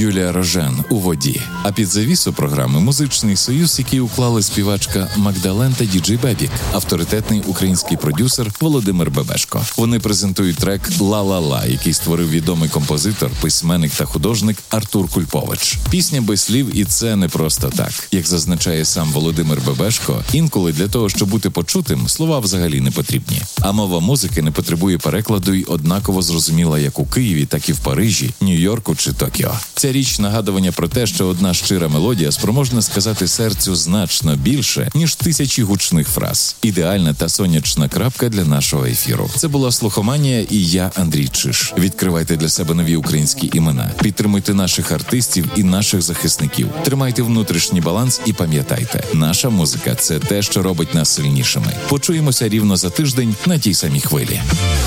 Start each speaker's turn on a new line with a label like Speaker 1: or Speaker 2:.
Speaker 1: Юлія Рожен «У воді». А під завісу програми музичний союз, який уклали співачка Магдален та діджей Бебік, авторитетний український продюсер Володимир Бебешко. Вони презентують трек «Ла-ла-ла», який створив відомий композитор, письменник та художник Артур Кульпович. Пісня без слів, і це не просто так. Як зазначає сам Володимир Бебешко, інколи для того, щоб бути почутим, слова взагалі не потрібні. А мова музики не потребує перекладу й однаково зрозуміла як у Києві, так і в Парижі, Нью-Йорку чи Токіо. Ця річ нагадування про те, що одна щира мелодія спроможна сказати серцю значно більше, ніж тисячі гучних фраз. Ідеальна та сонячна крапка для нашого ефіру. Це була «Слухоманія» і я, Андрій Чиш. Відкривайте для себе нові українські імена. Підтримуйте наших артистів і наших захисників. Тримайте внутрішній баланс і пам'ятайте, наша музика – це те, що робить нас сильнішими. Почуємося рівно за тиждень на тій самій хвилі.